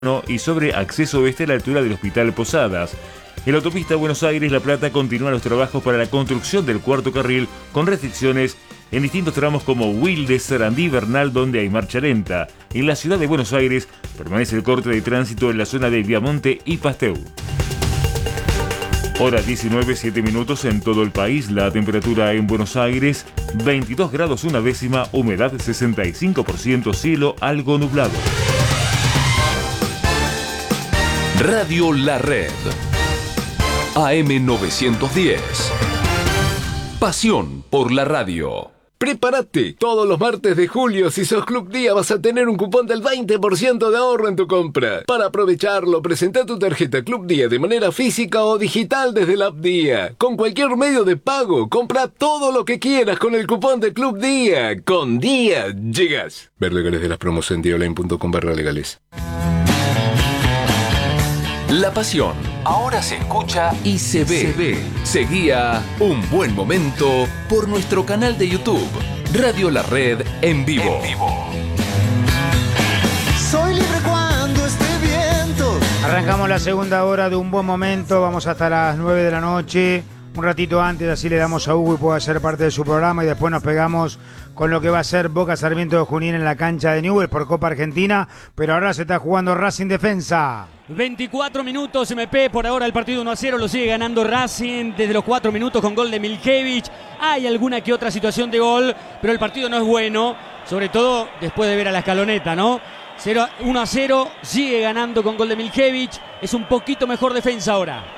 y sobre acceso oeste a la altura del Hospital Posadas. En la autopista Buenos Aires-La Plata continúan los trabajos para la construcción del cuarto carril con restricciones en distintos tramos como Wilde, Sarandí y Bernal, donde hay marcha lenta. En la ciudad de Buenos Aires permanece el corte de tránsito en la zona de Viamonte y Pasteur. Hora 19, 7 minutos en todo el país. La temperatura en Buenos Aires, 22 grados una décima, humedad 65%, cielo algo nublado. Radio La Red. AM 910. Pasión por la radio. Prepárate, todos los martes de julio, si sos Club Día, vas a tener un cupón del 20% de ahorro en tu compra. Para aprovecharlo, presenta tu tarjeta Club Día de manera física o digital desde la app Día. Con cualquier medio de pago, compra todo lo que quieras con el cupón de Club Día. Con Día, llegas. Ver legales de las promos en diaonline.com/legales. La pasión ahora se escucha y se ve. Seguía Un Buen Momento por nuestro canal de YouTube, Radio La Red en vivo. Soy libre cuando esté viento. Arrancamos la segunda hora de Un Buen Momento, vamos hasta las 9 de la noche. Un ratito antes, así le damos a Hugo y puede ser parte de su programa, y después nos pegamos con lo que va a ser Boca Sarmiento de Junín en la cancha de Newell's por Copa Argentina, pero ahora se está jugando Racing Defensa. 24 minutos MP, por ahora el partido 1-0, lo sigue ganando Racing desde los 4 minutos con gol de Milkevich. Hay alguna que otra situación de gol, pero el partido no es bueno, sobre todo después de ver a la escaloneta, ¿no? 1-0, sigue ganando con gol de Milkevich, es un poquito mejor defensa ahora.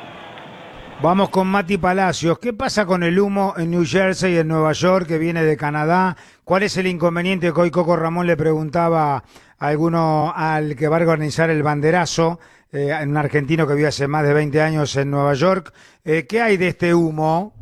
Vamos con Mati Palacios. ¿Qué pasa con el humo en New Jersey y en Nueva York que viene de Canadá? ¿Cuál es el inconveniente que hoy Coco Ramón le preguntaba a alguno al que va a organizar el banderazo, un argentino que vive hace más de 20 años en Nueva York? ¿Qué hay de este humo?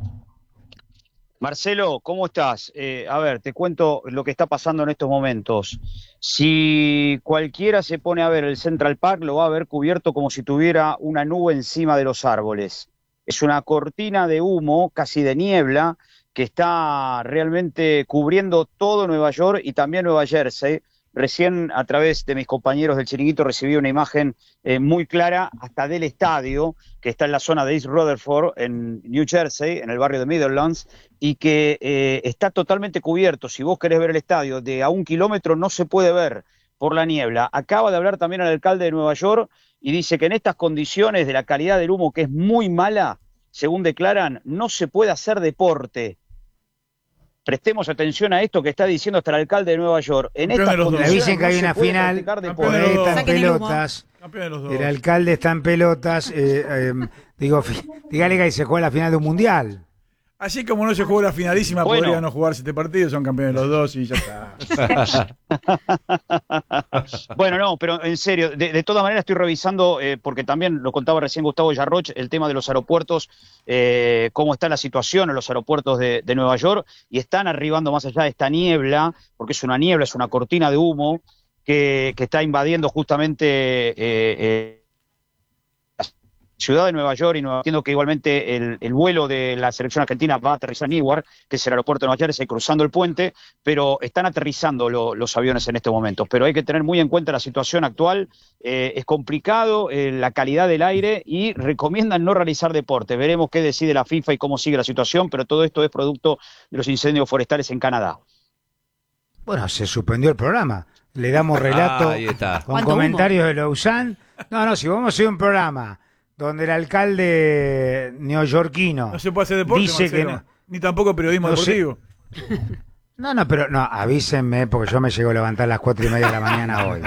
Marcelo, ¿cómo estás? A ver, te cuento lo que está pasando en estos momentos. Si cualquiera se pone a ver el Central Park, lo va a ver cubierto como si tuviera una nube encima de los árboles. Es una cortina de humo, casi de niebla, que está realmente cubriendo todo Nueva York y también Nueva Jersey. Recién, a través de mis compañeros del Chiringuito, recibí una imagen muy clara hasta del estadio, que está en la zona de East Rutherford, en New Jersey, en el barrio de Meadowlands, y que está totalmente cubierto. Si vos querés ver el estadio de a 1 kilómetro, no se puede ver por la niebla. Acaba de hablar también el alcalde de Nueva York, y dice que en estas condiciones de la calidad del humo, que es muy mala, según declaran, no se puede hacer deporte. Prestemos atención a esto que está diciendo hasta el alcalde de Nueva York. En estas condiciones le dicen que hay una final, está en pelotas. El alcalde está en pelotas. Dígale que ahí se juega la final de un mundial. Así como no se jugó la finalísima, bueno, podría no jugarse este partido, son campeones los dos y ya está. Bueno, no, pero en serio, de todas maneras estoy revisando, porque también lo contaba recién Gustavo Yarroch, el tema de los aeropuertos, cómo está la situación en los aeropuertos de Nueva York, y están arribando más allá de esta niebla, porque es una niebla, es una cortina de humo que está invadiendo justamente ciudad de Nueva York, y entiendo que igualmente el vuelo de la selección argentina va a aterrizar en Newark, que es el aeropuerto de Nueva Jersey, cruzando el puente, pero están aterrizando los aviones en este momento. Pero hay que tener muy en cuenta la situación actual, es complicado la calidad del aire, y recomiendan no realizar deporte. Veremos qué decide la FIFA y cómo sigue la situación, pero todo esto es producto de los incendios forestales en Canadá. Bueno, se suspendió el programa. Le damos relato con comentarios de Lausanne. No, si vamos a hacer un programa donde el alcalde neoyorquino no se puede hacer deporte, dice Marcelo, que no, ni tampoco periodismo deportivo. No, avísenme, porque yo me llego a levantar a las 4:30 de la mañana hoy.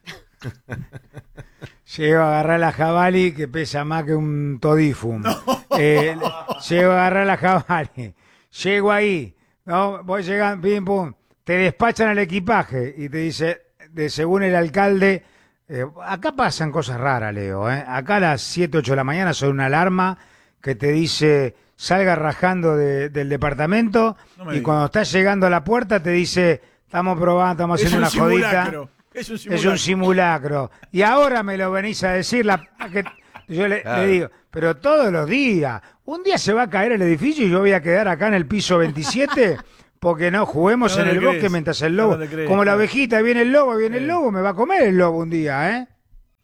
Llego a agarrar la jabalí, que pesa más que un todifum. Llego a agarrar la jabalí. Llego ahí, ¿no? Voy llegando, pim, pum. Te despachan el equipaje y te dice, según el alcalde, acá pasan cosas raras, Leo. Acá a las 7, 8 de la mañana son una alarma que te dice salga rajando del departamento, y cuando estás llegando a la puerta te dice estamos probando, estamos haciendo una jodita. Es un simulacro. Y ahora me lo venís a decir, yo le digo, pero todos los días. Un día se va a caer el edificio y yo voy a quedar acá en el piso 27 porque no juguemos en el bosque mientras el lobo, como la ovejita, viene el lobo, me va a comer el lobo un día, ¿eh?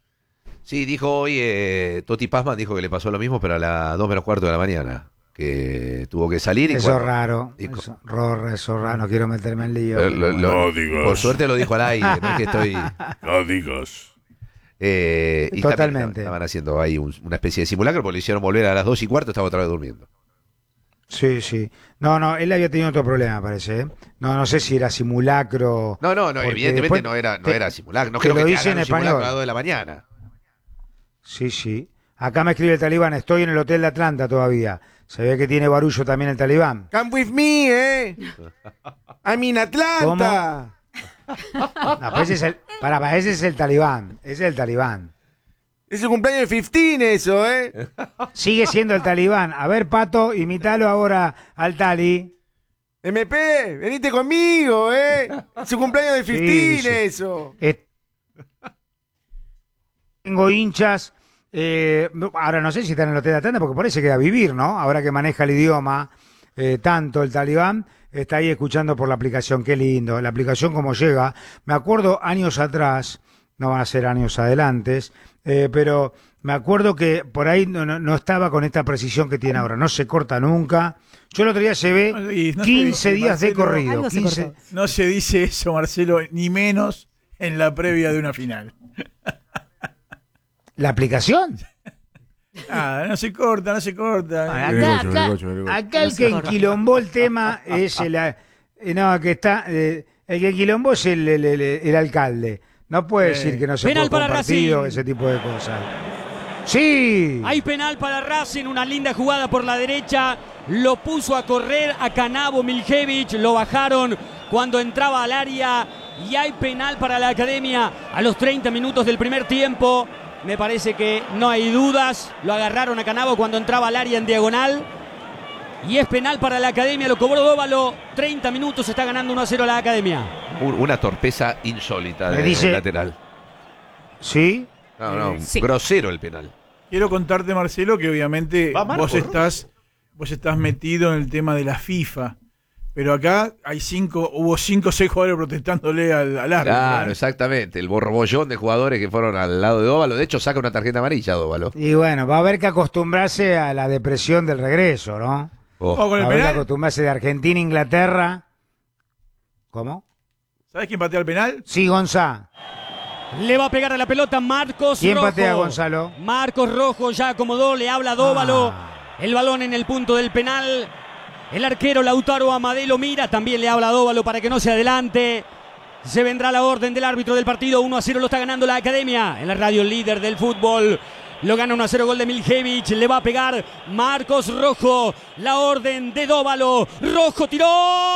Sí, dijo hoy, Toti Pazman dijo que le pasó lo mismo, pero a las 2 menos cuarto de la mañana. Que tuvo que salir y eso es raro, eso raro, no quiero meterme en lío. No digas. Por suerte lo dijo al aire, no es que estoy... No digas. Y totalmente. Estaban haciendo ahí una especie de simulacro, porque le hicieron volver a las 2 y cuarto, estaba otra vez durmiendo. Sí. No, él había tenido otro problema, parece. ¿eh? No sé si era simulacro. No, evidentemente no era simulacro. No creo que te hagan un simulacro a las 2 de la mañana. Sí. Acá me escribe el talibán, estoy en el hotel de Atlanta todavía. Se ve que tiene barullo también el talibán. Come with me, I'm in Atlanta. No, pues ese es el talibán. Ese es el talibán. Es el cumpleaños de 15, eso, Sigue siendo el talibán. A ver, Pato, imitalo ahora al tali. MP, venite conmigo, Es su cumpleaños de 15, sí. Eso. Tengo hinchas. Ahora no sé si está en el hotel de Atlanta porque por ahí se queda a vivir, ¿no? Ahora que maneja el idioma tanto el talibán, está ahí escuchando por la aplicación. Qué lindo, la aplicación como llega. Me acuerdo años atrás, no van a ser años adelantes, pero me acuerdo que por ahí no estaba con esta precisión que tiene ahora. No se corta nunca. Yo el otro día llevé 15 días de corrido. No se dice eso, Marcelo, ni menos en la previa de una final. ¿La aplicación? No se corta. Acá el que enquilombó el tema es el que enquilombó es el alcalde. No puede decir que no se puede compartir ese tipo de cosas. ¡Sí! Hay penal para Racing, una linda jugada por la derecha. Lo puso a correr a Canavo Miljevic, lo bajaron cuando entraba al área. Y hay penal para la Academia a los 30 minutos del primer tiempo. Me parece que no hay dudas. Lo agarraron a Canavo cuando entraba al área en diagonal. Y es penal para la Academia. Lo cobró Dóvalo. 30 minutos. Está ganando 1-0 la Academia. Una torpeza insólita del lateral. ¿Sí? No, grosero el penal. Quiero contarte, Marcelo, que obviamente vos estás metido en el tema de la FIFA. Pero acá hubo 5 o 6 jugadores protestándole al árbitro. Claro, exactamente. El borbollón de jugadores que fueron al lado de Dóvalo. De hecho, saca una tarjeta amarilla Dóvalo. Y bueno, va a haber que acostumbrarse a la depresión del regreso, ¿no? Con el va a haber que acostumbrarse de Argentina a Inglaterra. ¿Cómo? ¿Sabes quién patea el penal? Sí, Gonzalo. Le va a pegar a la pelota Marcos Rojo. ¿Quién patea, Gonzalo? Marcos Rojo ya acomodó, le habla a Dóvalo. El balón en el punto del penal. El arquero Lautaro Amadé lo mira, también le habla a Dóvalo para que no se adelante. Se vendrá la orden del árbitro del partido. 1-0 lo está ganando la Academia. En la radio líder del fútbol. Lo gana 1-0, gol de Miljevic. Le va a pegar Marcos Rojo. La orden de Dóvalo. Rojo tiró.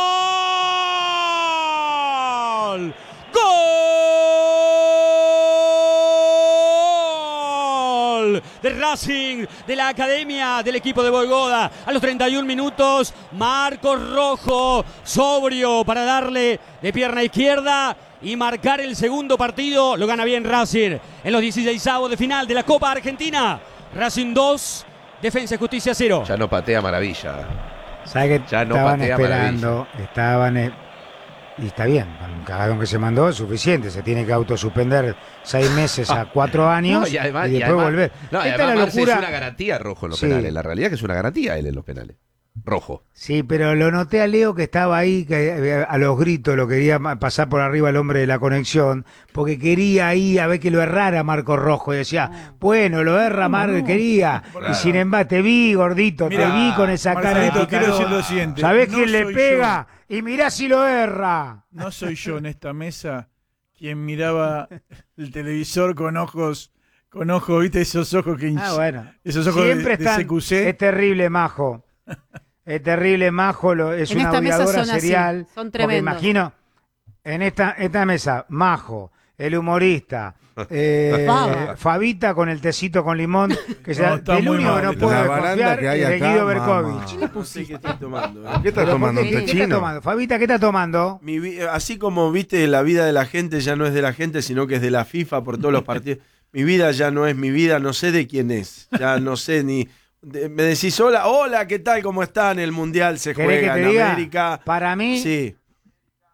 ¡Gol! De Racing, de la Academia, del equipo de Boygoda. A los 31 minutos, Marcos Rojo, sobrio para darle de pierna izquierda y marcar el segundo partido. Lo gana bien Racing en los 16avos de final de la Copa Argentina. Racing 2, Defensa y Justicia 0. Ya no patea maravilla. ¿Sabes que ya no estaban patea esperando? Y está bien, un cagadón que se mandó es suficiente. Se tiene que autosuspender 6 meses a 4 años y después volver. No, Esta además, es la locura. es una garantía Rojo en los penales. La realidad es que es una garantía él en los penales. Rojo. Sí, pero lo noté a Leo que estaba ahí, que a los gritos lo quería pasar por arriba el hombre de la conexión, porque quería ahí a ver que lo errara Marcos Rojo. Y decía, bueno, lo erra Marcos, quería. Claro. Y sin embargo, te vi, gordito, te vi con esa cara de picador. ¿Sabés quién le pega? Y mirá si lo erra. No soy yo en esta mesa quien miraba el televisor con ojos, viste, esos ojos que... bueno. Esos ojos siempre de CQC. Es terrible, Majo. Es terrible, Majo, es en una aviadora serial. Así, son tremendos. Porque imagino, en esta mesa, Majo, el humorista, Fabita con el tecito con limón, que el único que no puede confiar es Guido Berkovich. No sé qué estás tomando. ¿Qué estás tomando? ¿Qué estás tomando? Fabita, ¿qué estás tomando? Así como, viste, la vida de la gente ya no es de la gente, sino que es de la FIFA por todos los partidos. Mi vida ya no es mi vida, no sé de quién es. Ya no sé ni... Me decís, hola, ¿qué tal? ¿Cómo están? El Mundial se juega en América. Para mí, sí.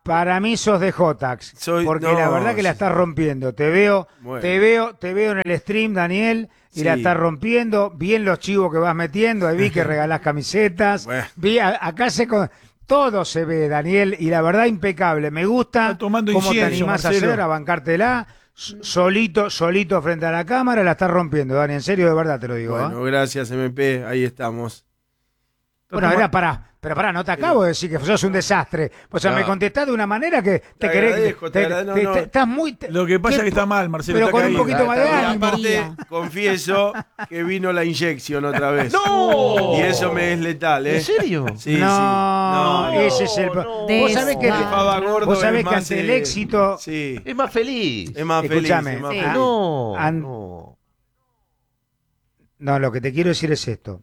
Para mí sos de Jotax, porque la verdad que la estás rompiendo. Te veo en el stream, Daniel, y la estás rompiendo. Bien los chivos que vas metiendo, ahí vi que regalás camisetas. Vi, acá todo se ve, Daniel, y la verdad impecable. Me gusta cómo te animás a hacer, a bancártela. Solito frente a la cámara, la estás rompiendo, Dani, en serio, de verdad te lo digo. Bueno, gracias, MP, ahí estamos. Bueno, era pero pará, no te acabo de decir que sos un desastre. O sea, me contestás de una manera que te querés. Estás muy. Lo que pasa es que está mal, Marcelo. Pero con un poquito más de ánimo. Aparte, confieso que vino la inyección otra vez. ¡No! Y eso me es letal, ¿eh? ¿En serio? Sí, no, ese es el. Vos sabés que ante el éxito. Sí. Es más feliz. Es más feliz. Escúchame. No, lo que te quiero decir es esto.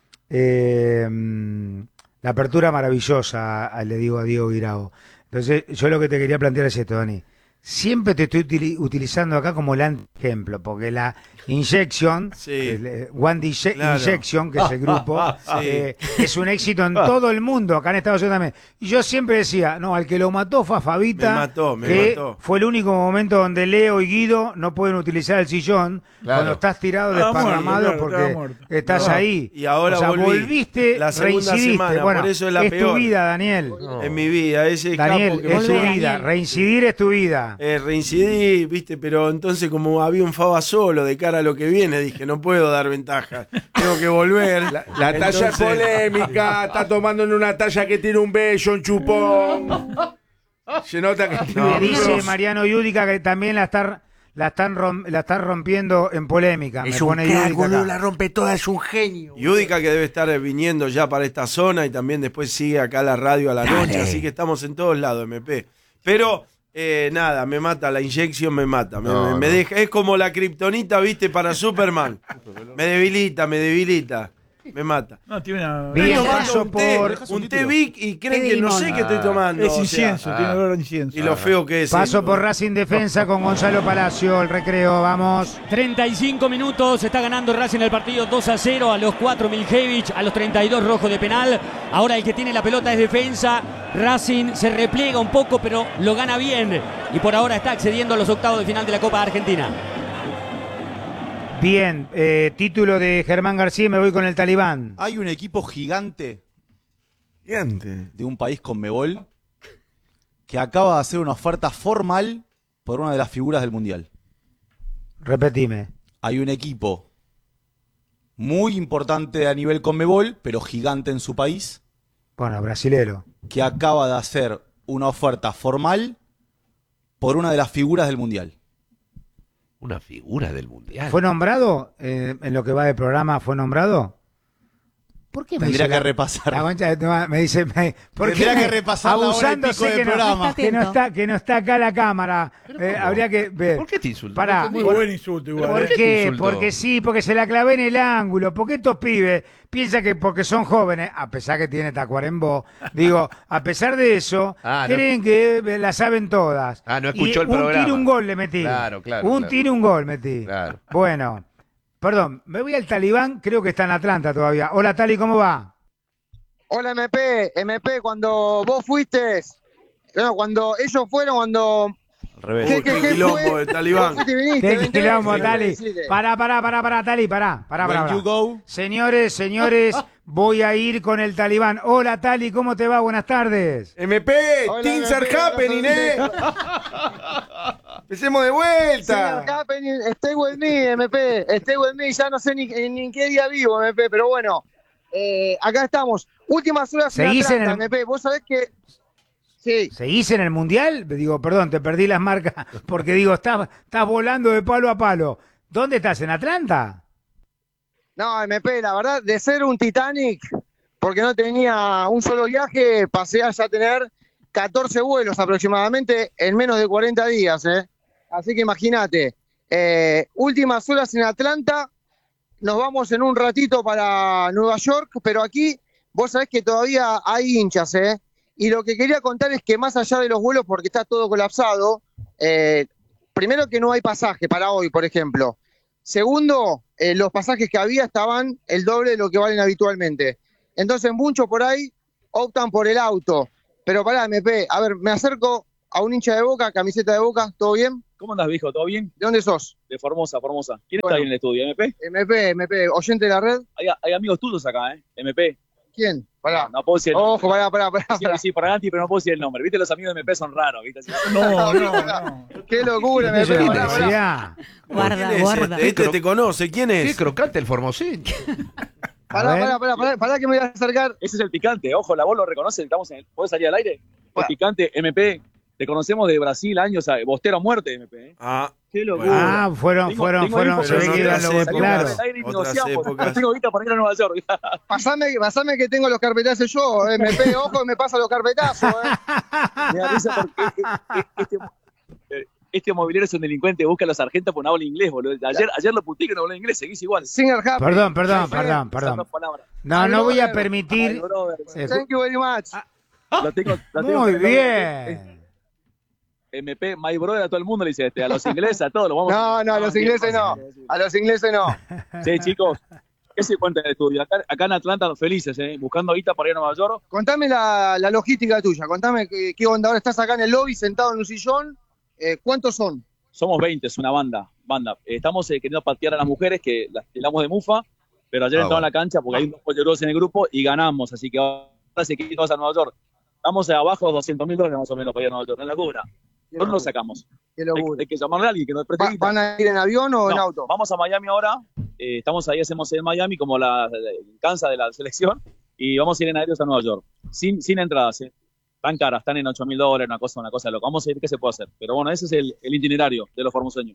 La apertura maravillosa, le digo a Diego Guirao. Entonces, yo lo que te quería plantear es esto, Dani. Siempre te estoy utilizando acá como el ejemplo, porque la Injection, Injection, que es el grupo, es un éxito en todo el mundo, acá en Estados Unidos también. Y yo siempre decía, no, al que lo mató fue a Fabita, me mató. Fue el único momento donde Leo y Guido no pueden utilizar el sillón cuando estás tirado desparramado porque estás ahí. Y ahora volviste, la segunda reincidiste. semana, Bueno, por eso es la es peor. Tu vida, Daniel. Es mi vida, ese Daniel, capo que es tu vida. Reincidir es tu vida. Reincidí, viste, pero entonces como había un Faba solo de cara a lo que viene, dije, no puedo dar ventaja, tengo que volver. La talla es polémica, está tomando en una talla que tiene un bello, un chupón. Se nota que tiene me dice Mariano Yudica que también la está rompiendo en polémica. Es un crack, boludo, la rompe toda, es un genio. Yudica que debe estar viniendo ya para esta zona y también después sigue acá la radio a la noche, así que estamos en todos lados, MP. Pero nada, me mata, la inyección me mata, me deja, es como la kriptonita, viste, para Superman. Me debilita, me mata. No, tiene una... Estoy tomando un té Vic y creen que no sé qué estoy tomando. Es incienso, tiene olor a incienso. Y lo feo que es. Paso por Racing Defensa con Gonzalo Palacio, el recreo, vamos. 35 minutos, está ganando Racing el partido 2-0, a los 4 Miljevich, a los 32 rojo de penal. Ahora el que tiene la pelota es Defensa. Racing se repliega un poco, pero lo gana bien. Y por ahora está accediendo a los octavos de final de la Copa Argentina. Bien, título de Germán García, me voy con el Talibán. Hay un equipo gigante de un país Conmebol que acaba de hacer una oferta formal por una de las figuras del Mundial. Repetime. Hay un equipo muy importante a nivel Conmebol, pero gigante en su país. Bueno, brasilero. Que acaba de hacer una oferta formal por una de las figuras del Mundial. Una figura del Mundial. ¿Fue nombrado? En lo que va del programa, ¿fue nombrado? ¿Por qué me tendría que repasar? Me dice, tendría que repasar la hora y pico del programa. Que no está acá la cámara. Habría que ver. ¿Por qué te insultas? Pará. Muy buen insulto igual. ¿Por qué? Porque sí, porque se la clavé en el ángulo. Porque estos pibes piensan que porque son jóvenes, a pesar que tiene Tacuarembó, digo, a pesar de eso, creen que la saben todas. No escuchó el programa. Un tiro, un gol le metí. Claro. Un tiro, un gol metí. Claro. Bueno. Perdón, me voy al Talibán, creo que está en Atlanta todavía. Hola, Tali, ¿cómo va? Hola, MP, cuando vos fuiste, cuando ellos fueron, cuando... Al revés. ¿Qué quilombo de Talibán? ¿Qué quilombo, Tali? Pará, Tali, pará. Señores, voy a ir con el Talibán. Hola, Tali, ¿cómo te va? Buenas tardes. MP, things are happening, Empecemos de vuelta. Stay with me, MP. Stay with me. Ya no sé ni en qué día vivo, MP. Pero bueno, acá estamos. Últimas horas en Atlanta, MP. Vos sabés que... Sí. ¿Seguís en el Mundial? Digo, perdón, te perdí las marcas porque digo, estás volando de palo a palo. ¿Dónde estás? ¿En Atlanta? No, MP, la verdad, de ser un Titanic, porque no tenía un solo viaje, pasé a ya tener 14 vuelos aproximadamente en menos de 40 días, Así que imagínate, últimas horas en Atlanta, nos vamos en un ratito para Nueva York, pero aquí vos sabés que todavía hay hinchas, Y lo que quería contar es que más allá de los vuelos, porque está todo colapsado, primero que no hay pasaje para hoy, por ejemplo. Segundo, los pasajes que había estaban el doble de lo que valen habitualmente. Entonces muchos por ahí optan por el auto. Pero pará, MP, a ver, me acerco a un hincha de Boca, camiseta de Boca, ¿todo bien? ¿Cómo andás, viejo? ¿Todo bien? ¿De dónde sos? De Formosa. ¿Quién está ahí en el estudio? ¿MP? MP, oyente de la red. Hay amigos tuyos acá, ¿eh? MP. ¿Quién? Pará. No puedo decir el nombre. Ojo, pará. Sí, para Ganti, pero no puedo decir el nombre. ¿Viste? Los amigos de MP son raros, ¿viste? No. Qué locura, MP. Guarda. Este te conoce, ¿quién es? Qué crocante el formoseño. Pará que me voy a acercar. Ese es el picante, ojo, la voz lo reconoce, ¿puedes salir al aire? El picante, MP, te conocemos de Brasil, años, Bostero a muerte, MP. Qué locura. Fueron, se ve que iban los claro. No tengo guita para ir a Nueva York. Pasame que tengo los carpetazos yo, MP, ojo, me pasa los carpetazos, Me da risa porque este mobiliario es un delincuente, busca a los sargentos por no habla inglés, boludo. Ayer lo puté que no habla inglés, seguís igual. Perdón. No voy a permitir. Thank you very much. Muy bien. MP, my brother, a todo el mundo le dice a los ingleses, a todos los vamos. No, a los ingleses no. A los ingleses no. Sí, chicos, ¿qué se cuenta en el estudio? Acá en Atlanta, felices, buscando guita para ir a Nueva York. Contame la logística tuya, contame qué onda. Ahora estás acá en el lobby, sentado en un sillón. ¿Cuántos son? Somos 20, es una banda. Estamos queriendo patear a las mujeres que las tiramos de mufa, pero ayer entramos a la cancha porque hay unos polleros en el grupo y ganamos, así que ahora se quieren todos a Nueva York. Estamos abajo de $200,000 más o menos para ir a Nueva York, en la cubra. ¿Dónde lo sacamos? Qué locura. Hay que llamarle a alguien que nos preste guita. ¿Van a ir en avión o en auto? Vamos a Miami ahora, estamos ahí, hacemos en Miami como la cansa de la selección y vamos a ir en aéreos a Nueva York, sin entradas, Tan caras, están en $8,000, una cosa loca. Vamos a ver qué se puede hacer. Pero bueno, ese es el itinerario de los formoseños.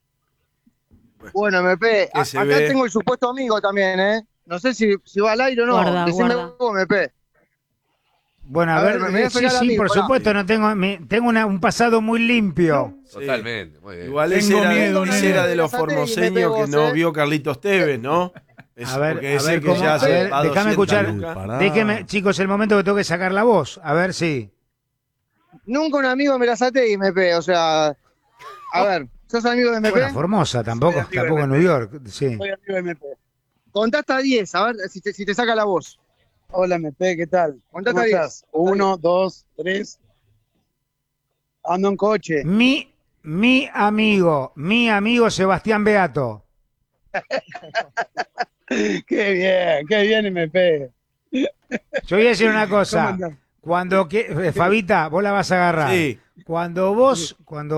Bueno, MP, acá tengo el supuesto amigo también, No sé si va al aire o no. Decime vos, MP. Bueno, a ver, sí, por supuesto, no tengo un pasado muy limpio. Totalmente, muy bien. Igual ese era de los formoseños que no vio Carlitos Tevez, ¿no? A ver, déjame escuchar. Déjeme, chicos, el momento que tengo que sacar la voz. A ver si. Nunca un amigo me la saté y MP, o sea. A ver, ¿sos amigo de MP? Bueno, Formosa, tampoco en New York. Sí. Soy amigo de MP. Contá hasta 10, a ver si te saca la voz. Hola MP, ¿qué tal? Contá hasta 10. 1, 2, 3. Ando en coche. Mi amigo Sebastián Beato. Qué bien, MP. Yo voy a decir una cosa. Fabita, vos la vas a agarrar. Sí. Cuando vos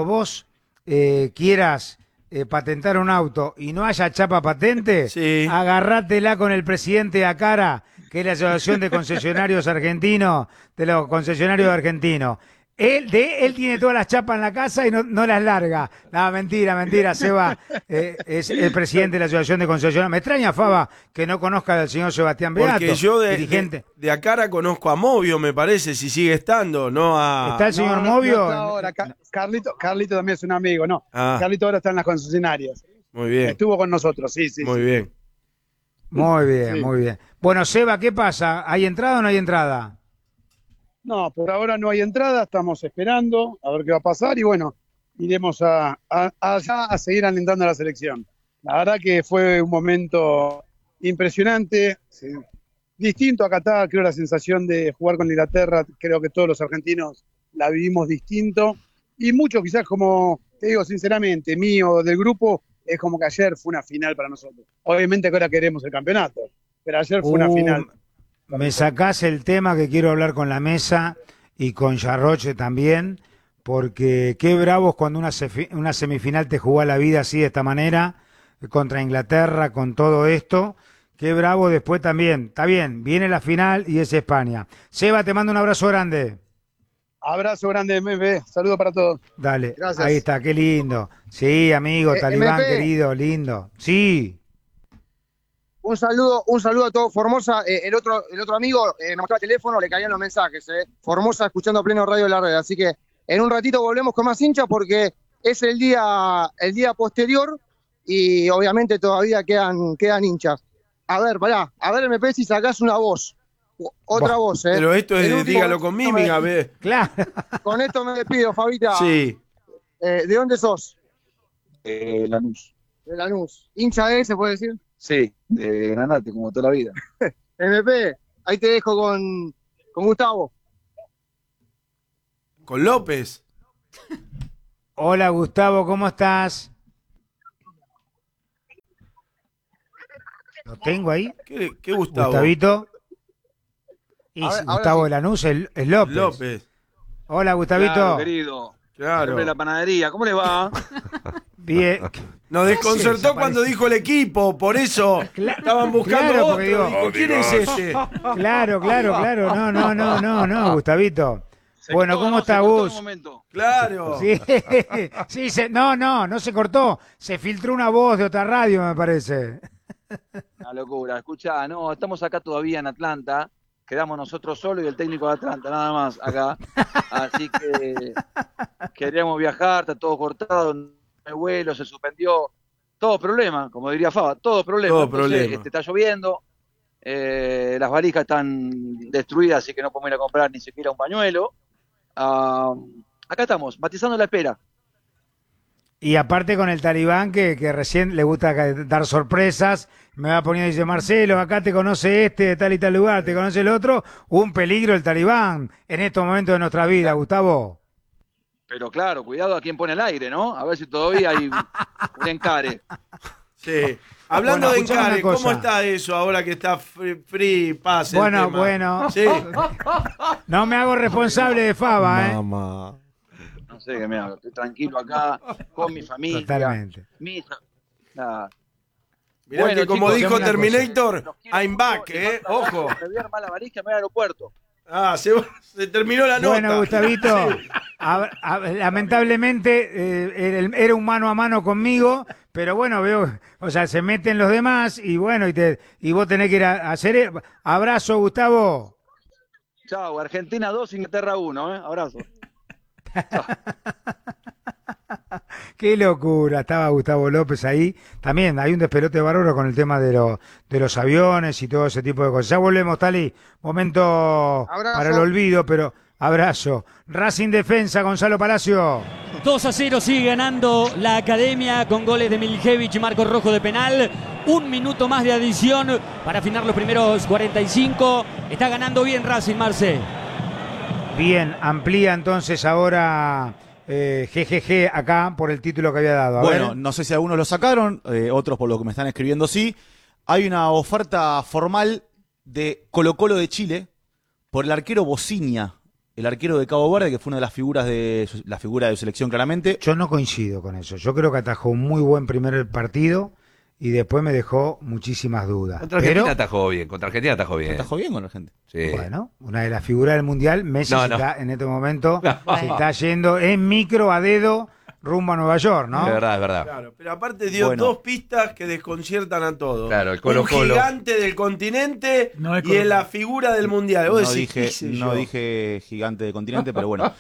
quieras patentar un auto y no haya chapa patente, agarrátela con el presidente a cara, que es la Asociación de Concesionarios Argentinos, de los concesionarios argentinos. Él tiene todas las chapas en la casa y no las larga. No, mentira, Seba es el presidente de la Asociación de Concesionarios. Me extraña, Faba, que no conozca al señor Sebastián Beato. Porque yo dirigente. de acá conozco a Movio, me parece, si sigue estando, no a... ¿Está el señor Movio? No ahora. Carlito también es un amigo, ¿no? Carlito ahora está en las concesionarias. Muy bien. Estuvo con nosotros, sí. Muy bien. Muy bien. Bueno, Seba, ¿qué pasa? ¿Hay entrada o no hay entrada? No, por ahora no hay entrada, estamos esperando a ver qué va a pasar y bueno, iremos allá a seguir alentando a la selección. La verdad que fue un momento impresionante, distinto a Qatar, creo la sensación de jugar con Inglaterra, creo que todos los argentinos la vivimos distinto y mucho quizás como, te digo sinceramente, mío, del grupo, es como que ayer fue una final para nosotros. Obviamente que ahora queremos el campeonato, pero ayer fue una final. Me sacás el tema que quiero hablar con la mesa y con Yarroche también, porque qué bravos cuando una semifinal te jugó a la vida así de esta manera, contra Inglaterra, con todo esto. Qué bravo después también. Está bien, viene la final y es España. Seba, te mando un abrazo grande. Abrazo grande, MP. Saludos para todos. Dale, gracias. Ahí está, qué lindo. Sí, amigo, Talibán, MP. querido, lindo. Sí. Un saludo a todo Formosa. El otro amigo me mostraba el teléfono, le caían los mensajes. Formosa escuchando a pleno radio de la red. Así que en un ratito volvemos con más hinchas porque es el día posterior y obviamente todavía quedan hinchas. A ver, MP, si sacás una voz. Otra voz, Pero esto es dígalo con mímica, a ver. Claro. Con esto me despido, Fabita. Sí. ¿De dónde sos? Lanús. De Lanús. ¿Hincha se puede decir? Sí, de Granate, como toda la vida. MP, ahí te dejo con Gustavo. con López. Hola Gustavo, ¿cómo estás? ¿Lo tengo ahí? ¿Qué Gustavo? Gustavito. Y Ahora Gustavo sí. de Lanús es López. Hola Gustavito. Claro, querido. Claro. Hombre de la panadería, ¿cómo le va? Bien. Nos desconcertó cuando dijo el equipo, por eso estaban buscando Claro, otro. porque digo, Dijo, ¿quién es este? Claro. No, Gustavito. Bueno, ¿cómo está Gus? Claro. Sí, no se cortó. Se filtró una voz de otra radio, me parece. Una locura. Escuchá, no, estamos acá todavía en Atlanta. Quedamos nosotros solos y el técnico de Atlanta, nada más acá. Así que queríamos viajar, está todo cortado, no hay vuelo, se suspendió. Todo problema, como diría Faba, todo problema. Todo Entonces, problema. está lloviendo, las valijas están destruidas, así que no podemos ir a comprar ni siquiera un pañuelo. Acá estamos, matizando la espera. Y aparte con el Talibán, que recién le gusta dar sorpresas, me va poniendo y dice, Marcelo, acá te conoce este de tal y tal lugar, te conoce el otro, un peligro el Talibán en estos momentos de nuestra vida, Gustavo. Pero claro, cuidado a quien pone el aire, ¿no? A ver si todavía hay un encare. Sí. Hablando Bueno, de escuchame encare, una ¿cómo cosa. está eso ahora que está free pass? el Bueno, tema? bueno. Sí. No me hago responsable de Faba, Mamá. No sé qué me hago, estoy tranquilo acá, con mi familia. Totalmente. Mi hija. Nada. Mirá Bueno, que como chicos, dijo hacemos una Terminator, I'm back, ojo. Me voy a armar la varija, me voy al aeropuerto. Ah, se terminó la nota. Bueno, Gustavito, lamentablemente era un mano a mano conmigo, pero bueno, veo, o sea, se meten los demás y bueno, y vos tenés que ir a hacer... Abrazo, Gustavo. Chao, Argentina 2, Inglaterra 1, abrazo. Qué locura, estaba Gustavo López ahí. También hay un despelote bárbaro con el tema de los aviones y todo ese tipo de cosas. Ya volvemos, Tali. Momento Abrazo. para el olvido, pero abrazo. Racing Defensa, Gonzalo Palacio. 2-0 sigue ganando la Academia con goles de Miljevich y Marco Rojo de penal. Un minuto más de adición para afinar los primeros 45. Está ganando bien Racing, Marce. Bien, amplía entonces ahora GGG acá por el título que había dado. A Bueno, ver. no sé si algunos lo sacaron, otros por lo que me están escribiendo sí. Hay una oferta formal de Colo-Colo de Chile por el arquero Bocinia, el arquero de Cabo Verde, que fue una de las figuras de su selección claramente. Yo no coincido con eso. Yo creo que atajó un muy buen primer partido y después me dejó muchísimas dudas. Contra Argentina atajó bien, contra Argentina atajó bien. Atajó bien con Argentina. Sí. Bueno, una de las figuras del Mundial, Messi No, se no. está, en este momento se está yendo en micro a dedo rumbo a Nueva York, ¿no? Es verdad, es verdad. Claro, pero aparte dio Bueno. dos pistas que desconciertan a todos. Claro, el Un Colo-Colo. gigante del continente No es y en la Colo-Colo. figura del mundial. Vos No decís, dije, ¿qué sé no yo? dije gigante de continente, pero bueno.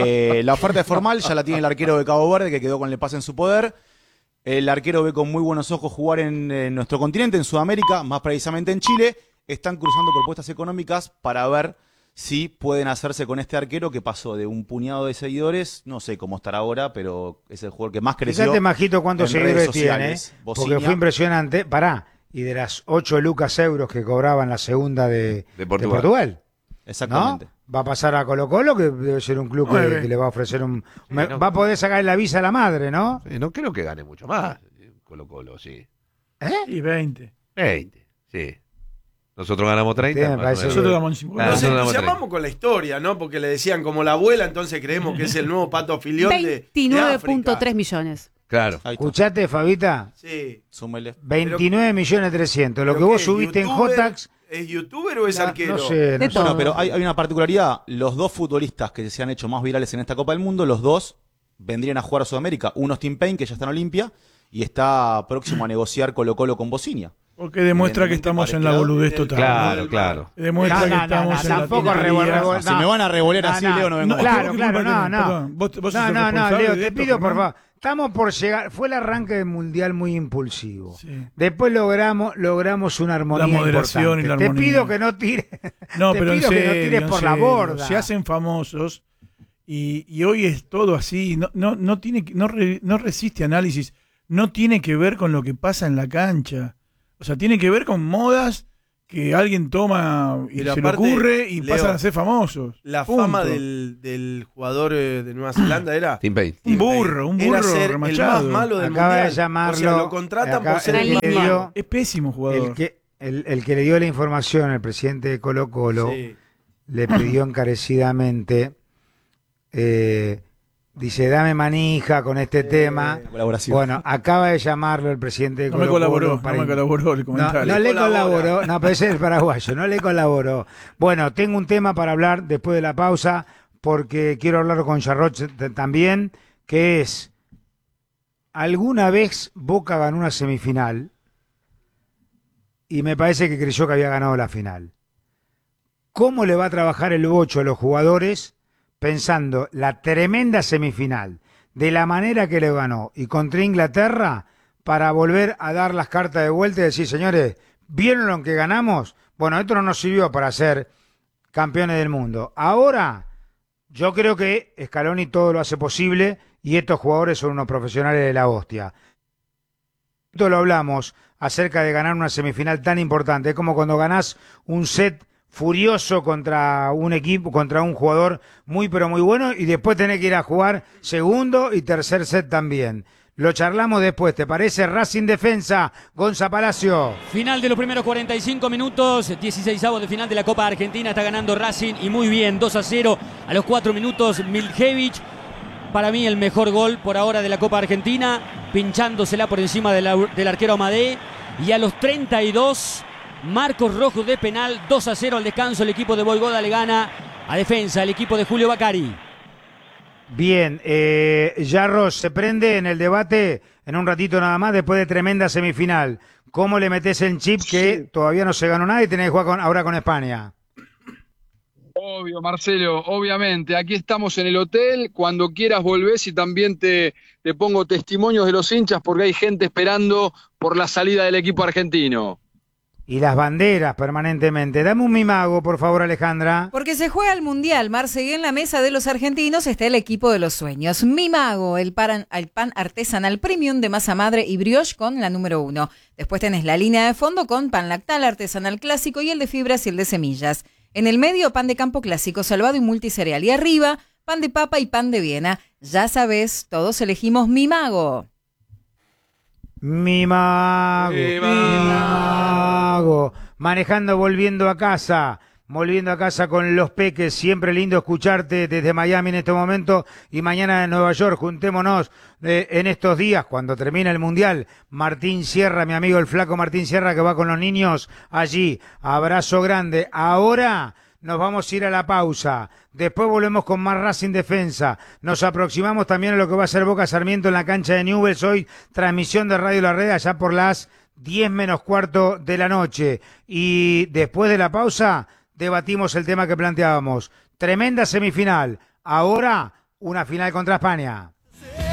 La oferta es formal, ya la tiene el arquero de Cabo Verde, que quedó con el pase en su poder. El arquero ve con muy buenos ojos jugar en nuestro continente, en Sudamérica, más precisamente en Chile. Están cruzando propuestas económicas para ver si pueden hacerse con este arquero que pasó de un puñado de seguidores, no sé cómo estará ahora, pero es el jugador que más creció. Fíjate, Majito, cuántos en redes seguidores tiene, sociales. porque Bocinia. fue impresionante. Pará, y de las 8 lucas euros que cobraban la segunda de Portugal. Exactamente. ¿No? Va a pasar a Colo-Colo, que debe ser un club que 9. le va a ofrecer un... no. Va a poder sacar la visa a la madre, ¿no? No creo que gane mucho más. Colo-Colo, sí. Y 20. 20, sí. Nosotros ganamos 30. Sí, me más parece o menos. Nosotros ganamos 50. Ah, Nos nosotros ganamos 30. entusiasmamos con la historia, ¿no? Porque le decían como la abuela, entonces creemos que es el nuevo Pato Filión de África. 29.3 millones. Claro. Escuchate, Fabita, Sí. Súmele. 29.300.000. Lo ¿Pero que vos qué, subiste en youtuber? Jotax... ¿Es youtuber o es arquero? No sé, no sé. Bueno, pero hay una particularidad. Los dos futbolistas que se han hecho más virales en esta Copa del Mundo, los dos vendrían a jugar a Sudamérica. Uno es Tim Payne, que ya está en Olimpia, y está próximo a negociar Colo-Colo con Bocinia. Porque demuestra que estamos en la boludez total. Claro, claro. Demuestra que estamos en la tampoco tontería. Si me van a revolear así, Leo, no vengo. Claro, ¿qué claro, culpa no, tenés? no. Perdón, vos sos No, el no, responsable Leo, de te esto, pido por Germán. favor. Estamos por llegar, fue el arranque del Mundial muy impulsivo. Sí. Después logramos una armonía La moderación importante. y la Te armonía. pido que no tires, No, te pero en pido que no serio, tires en por la serio. borda. Se hacen famosos y hoy es todo así. No resiste análisis. No tiene que ver con lo que pasa en la cancha. O sea, tiene que ver con modas que alguien toma y Pero se le aparte, ocurre y Leo, pasan a ser famosos. La Punto. fama del jugador de Nueva Zelanda era Tim Payne. Un burro Era ser el remachado. más malo del Acaba mundial. de llamarlo. O sea, lo contratan por ser el más malo. Es pésimo jugador. El que le dio la información, el presidente de Colo-Colo, Sí. le pidió encarecidamente, dice, dame manija con este tema. Colaboración. Bueno, acaba de llamarlo el presidente de No me Colo-Colo. colaboró el comentario. No le colaboró, no, pero ese es el paraguayo, no le colaboró. Bueno, tengo un tema para hablar después de la pausa, porque quiero hablar con Charroch también, que es, ¿alguna vez Boca ganó una semifinal? Y me parece que creyó que había ganado la final. ¿Cómo le va a trabajar el bocho a los jugadores pensando la tremenda semifinal, de la manera que le ganó y contra Inglaterra, para volver a dar las cartas de vuelta y decir, señores, ¿vieron lo que ganamos? Bueno, esto no nos sirvió para ser campeones del mundo. Ahora, yo creo que Scaloni todo lo hace posible y estos jugadores son unos profesionales de la hostia. Esto lo hablamos acerca de ganar una semifinal tan importante. Es como cuando ganás un set furioso contra un equipo, contra un jugador muy pero muy bueno, y después tenés que ir a jugar segundo y tercer set también. Lo charlamos después, ¿te parece? Racing Defensa, Gonza Palacio. Final de los primeros 45 minutos, 16avos de final de la Copa Argentina, está ganando Racing y muy bien, 2-0 a los 4 minutos, Miljevic. Para mí el mejor gol por ahora de la Copa Argentina, pinchándosela por encima del arquero Amadé. Y a los 32, Marcos Rojo de penal, 2-0 al descanso. El equipo de Boivoda le gana a Defensa, el equipo de Julio Bacari. Bien, Yarros se prende en el debate en un ratito nada más, después de tremenda semifinal. ¿Cómo le metes el chip que todavía no se ganó nada y tenés que jugar ahora con España? Obvio, Marcelo, obviamente. Aquí estamos en el hotel. Cuando quieras volvés y también te pongo testimonios de los hinchas porque hay gente esperando por la salida del equipo argentino. Y las banderas permanentemente. Dame un mimago, por favor, Alejandra. Porque se juega el Mundial, Marce, y en la mesa de los argentinos está el equipo de los sueños. Mimago, el pan artesanal premium de masa madre y brioche con la número 1. Después tenés la línea de fondo con pan lactal artesanal clásico y el de fibras y el de semillas. En el medio, pan de campo clásico, salvado y multicereal. Y arriba, pan de papa y pan de Viena. Ya sabes, todos elegimos Mimago. Mimago. Manejando, volviendo a casa con los peques. Siempre lindo escucharte desde Miami en este momento y mañana en Nueva York. Juntémonos en estos días cuando termina el Mundial. Martín Sierra, mi amigo el flaco Martín Sierra, que va con los niños allí. Abrazo grande. Ahora nos vamos a ir a la pausa. Después volvemos con más Racing Defensa. Nos aproximamos también a lo que va a ser Boca Sarmiento en la cancha de Newell's hoy. Transmisión de Radio La Red allá por las 10 menos cuarto de la noche. Y después de la pausa debatimos el tema que planteábamos. Tremenda semifinal. Ahora una final contra España.